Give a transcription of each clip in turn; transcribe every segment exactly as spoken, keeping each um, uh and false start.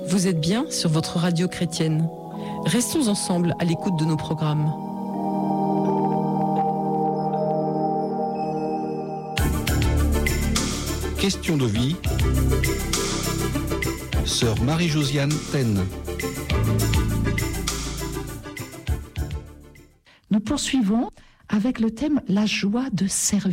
Vous êtes bien sur votre radio chrétienne. Restons ensemble à l'écoute de nos programmes. Question de vie. Sœur Marie-Josiane Taine. Nous poursuivons avec le thème « La joie de servir ».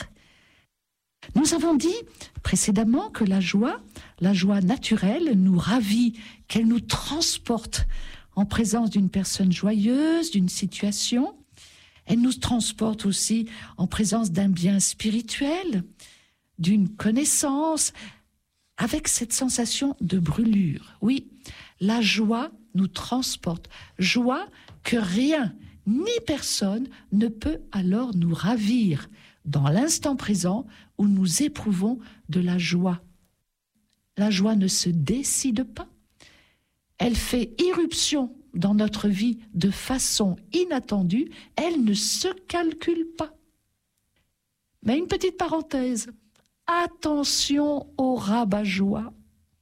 Nous avons dit précédemment que la joie, la joie naturelle, nous ravit, qu'elle nous transporte en présence d'une personne joyeuse, d'une situation. Elle nous transporte aussi en présence d'un bien spirituel, d'une connaissance, avec cette sensation de brûlure. Oui, la joie nous transporte. Joie que rien ni personne ne peut alors nous ravir dans l'instant présent où nous éprouvons de la joie. La joie ne se décide pas. Elle fait irruption dans notre vie de façon inattendue. Elle ne se calcule pas. Mais une petite parenthèse. Attention au rabat-joie.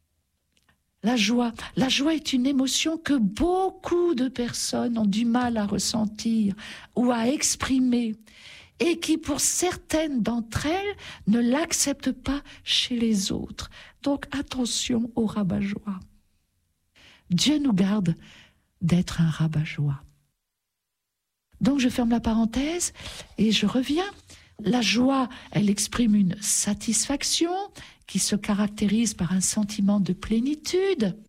La joie, la joie est une émotion que beaucoup de personnes ont du mal à ressentir ou à exprimer et qui, pour certaines d'entre elles, ne l'acceptent pas chez les autres. Donc, attention au rabat-joie. Dieu nous garde d'être un rabat-joie. Donc, je ferme la parenthèse et je reviens. La joie, elle exprime une satisfaction qui se caractérise par un sentiment de plénitude.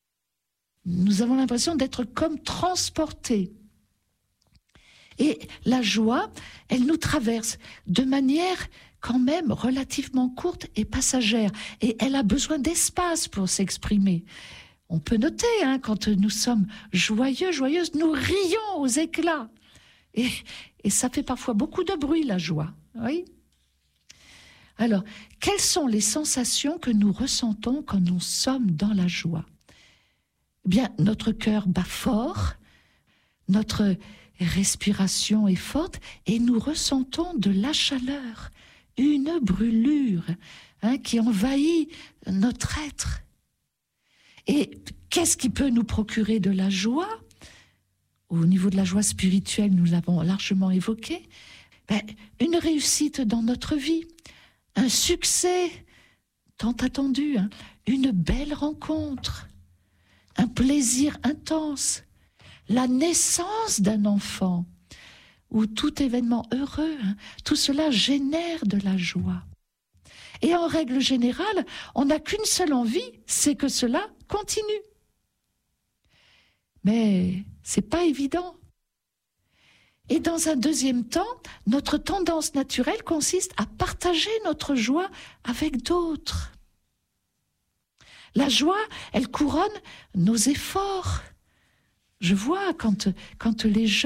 Nous avons l'impression d'être comme transportés. Et la joie, elle nous traverse de manière quand même relativement courte et passagère. Et elle a besoin d'espace pour s'exprimer. On peut noter, hein, quand nous sommes joyeux, joyeuses, nous rions aux éclats. Et, et ça fait parfois beaucoup de bruit, la joie. Oui. Alors, quelles sont les sensations que nous ressentons quand nous sommes dans la joie ? Eh bien, notre cœur bat fort, notre respiration est forte et nous ressentons de la chaleur, une brûlure hein, qui envahit notre être. Et qu'est-ce qui peut nous procurer de la joie ? Au niveau de la joie spirituelle, nous l'avons largement évoqué. Ben, une réussite dans notre vie, un succès tant attendu, hein, une belle rencontre, un plaisir intense, la naissance d'un enfant ou tout événement heureux, hein, tout cela génère de la joie. Et en règle générale, on n'a qu'une seule envie, c'est que cela continue. Mais c'est pas évident. Et dans un deuxième temps, notre tendance naturelle consiste à partager notre joie avec d'autres. La joie, elle couronne nos efforts. Je vois quand, quand les jeunes